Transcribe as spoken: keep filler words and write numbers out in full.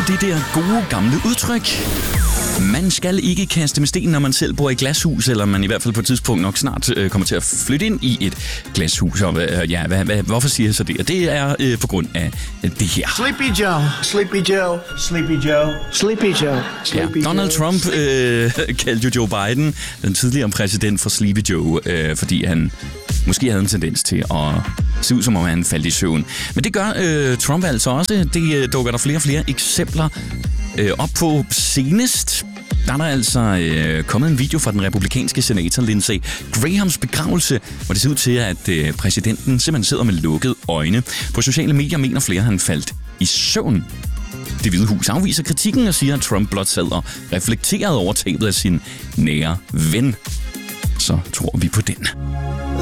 det der gode gamle udtryk. Man skal ikke kaste med sten, når man selv bor i glashus, eller man i hvert fald på et tidspunkt nok snart øh, kommer til at flytte ind i et glashus. Og øh, ja, hvad, hvad, hvorfor siger jeg så det? Og det er øh, på grund af øh, det her. Sleepy Joe, Sleepy Joe, Sleepy Joe, Sleepy Joe, Sleepy ja, Donald Joe. Trump øh, kaldte jo Joe Biden, den tidligere præsident, for Sleepy Joe, øh, fordi han måske havde en tendens til at se ud, som om han faldt i søvn. Men det gør øh, Trump altså også. Det øh, dukker der flere og flere eksempler øh, op på. Senest der er der altså øh, kommet en video fra den republikanske senator Lindsey Grahams begravelse, hvor det ser ud til, at øh, præsidenten simpelthen sidder med lukkede øjne. På sociale medier mener flere, at han faldt i søvn. Det Hvide Hus afviser kritikken og siger, at Trump blot sad og reflekterede over tabet af sin nære ven. Så tror vi på den.